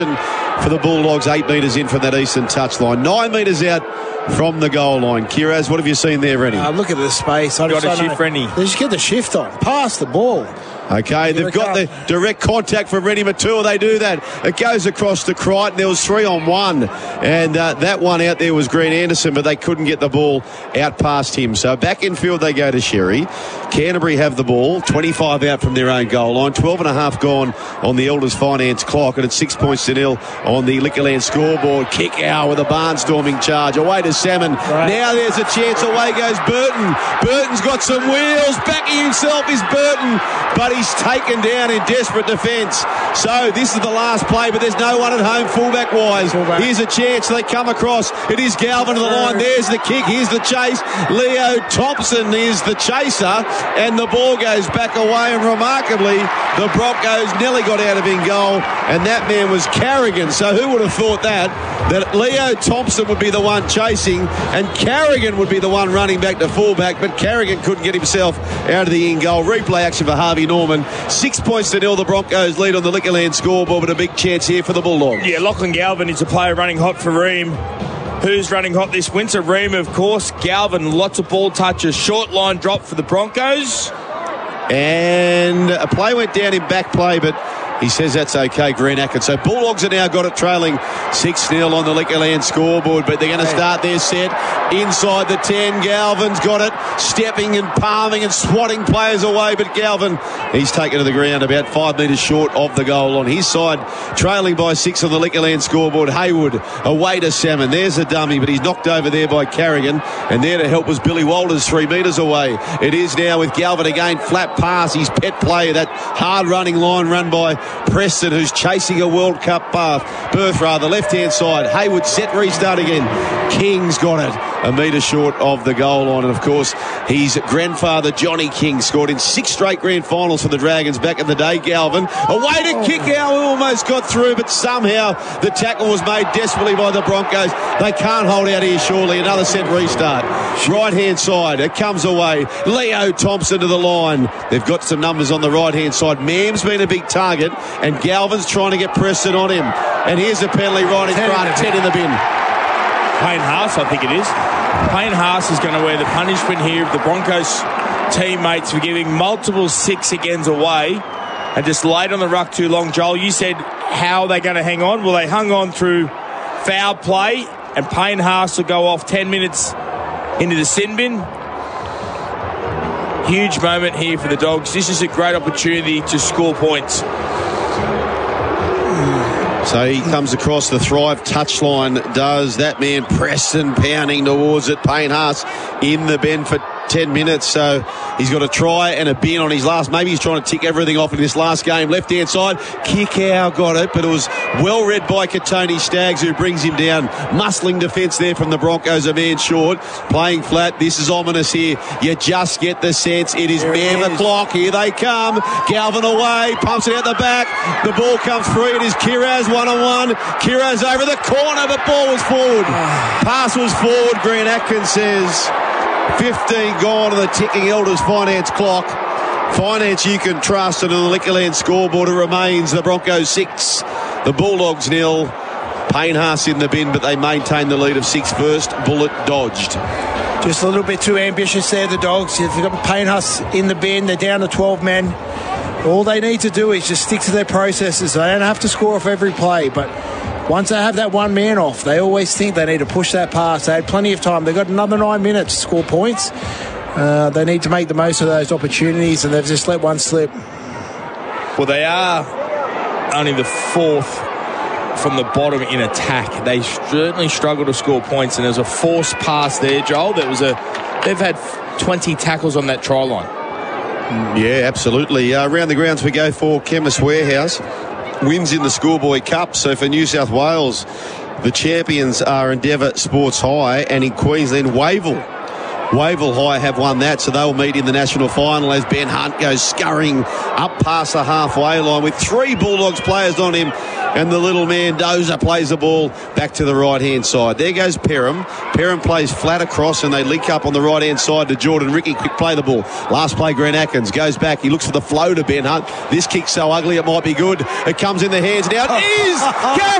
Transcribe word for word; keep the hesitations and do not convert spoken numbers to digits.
For the Bulldogs, eight metres in from that eastern touchline, nine metres out from the goal line. Kiraz, what have you seen there, Rennie? Uh, look at the space. I Got just a shift, Rennie. They just get the shift on. Pass the ball. Okay, they've got the direct contact from Rennie Matua. They do that. It goes across to Crichton. There was three on one. And uh, that one out there was Grant Anderson, but they couldn't get the ball out past him. So back in field they go to Sherry. Canterbury have the ball. twenty-five out from their own goal line. twelve and a half gone on the Elders Finance clock. And it's six points to nil on the Liquorland scoreboard. Kick out with a barnstorming charge. Away to Salmon. Right. Now there's a chance. Away goes Burton. Burton's got some wheels. Backing himself is Burton. But he's taken down in desperate defence. So this is the last play, but there's no one at home fullback wise. Fullback. Here's a chance. They come across. It is Galvin to the line. There's the kick. Here's the chase. Leo Thompson is the chaser, and the ball goes back away. And remarkably, the Broncos nearly got out of in goal, and that man was Carrigan. So who would have thought that? That Leo Thompson would be the one chasing, and Carrigan would be the one running back to fullback, but Carrigan couldn't get himself out of the in goal. Replay action for Harvey Norman. Six points to nil. The Broncos lead on the Liquorland scoreboard, but a big chance here for the Bulldogs. Yeah, Lachlan Galvin is a player running hot for Ream. Who's running hot this winter? Ream, of course. Galvin, lots of ball touches. Short line drop for the Broncos. And a play went down in back play, but he says that's okay, Green Atkins. So Bulldogs have now got it trailing six nil on the Liquorland scoreboard, but they're going to start their set inside the ten. Galvin's got it, stepping and palming and swatting players away, but Galvin, he's taken to the ground about five metres short of the goal on his side, trailing by six on the Liquorland scoreboard. Hayward away to Salmon. There's a dummy, but he's knocked over there by Carrigan, and there to help was Billy Walters, three metres away. It is now with Galvin again, flat pass, his pet play, that hard-running line run by Preston, who's chasing a World Cup berth, berth rather, left-hand side. Hayward set, restart again. King's got it, a metre short of the goal line. And, of course, his grandfather, Johnny King, scored in six straight grand finals for the Dragons back in the day. Galvin, away to kick out, almost got through, but somehow the tackle was made desperately by the Broncos. They can't hold out here, surely. Another set restart. Right-hand side, it comes away. Leo Thompson to the line. They've got some numbers on the right-hand side. Mam's been a big target, and Galvin's trying to get Preston on him. And here's a penalty right in front. ten in the bin. Payne Haas, I think it is. Payne Haas is going to wear the punishment here of the Broncos teammates for giving multiple six agains away and just laid on the ruck too long. Joel, you said how are they going to hang on? Well, they hung on through foul play, and Payne Haas will go off ten minutes into the sin bin. Huge moment here for the Dogs. This is a great opportunity to score points. So he comes across the Thrive touchline, does that man Preston pounding towards it. Payne Haas in the bend for ten minutes, so he's got a try and a bin on his last. Maybe he's trying to tick everything off in this last game. Left-hand side, kick out, got it, but it was well read by Katoni Staggs, who brings him down. Muscling defence there from the Broncos, a man short, playing flat. This is ominous here. You just get the sense it is man o'clock. Here they come. Galvin away, pumps it out the back. The ball comes free. It is Kiraz one-on-one. Kiraz over the corner, but ball was forward. Pass was forward, Grant Atkins says. fifteen gone on the ticking Elders Finance clock. Finance you can trust, and on the Liquorland scoreboard it remains the Broncos six, the Bulldogs nil. Payne Haas in the bin, but they maintain the lead of six. First bullet dodged. Just a little bit too ambitious there, the Dogs. If they've got Payne Haas in the bin, they're down to twelve men. All they need to do is just stick to their processes. They don't have to score off every play, but once they have that one man off, they always think they need to push that pass. They had plenty of time. They've got another nine minutes to score points. Uh, they need to make the most of those opportunities, and they've just let one slip. Well, they are only the fourth from the bottom in attack. They certainly struggle to score points, and there's a forced pass there, Joel. There was a, they've had twenty tackles on that try line. Yeah, absolutely. Uh, around the grounds we go for Chemist Warehouse. Wins in the Schoolboy Cup. So for New South Wales, the champions are Endeavour Sports High, and in Queensland, Wavell Wavell High have won that, so they'll meet in the national final as Ben Hunt goes scurrying up past the halfway line with three Bulldogs players on him, and the little man Dozer plays the ball back to the right-hand side. There goes Perham. Perham plays flat across, and they link up on the right-hand side to Jordan Ricky. Quick play the ball. Last play, Grant Atkins goes back. He looks for the flow to Ben Hunt. This kick's so ugly it might be good. It comes in the hands now. It is!